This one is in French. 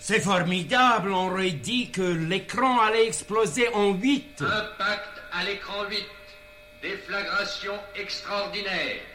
C'est formidable, on aurait dit que l'écran allait exploser en 8. Impact à l'écran 8. Déflagration extraordinaire.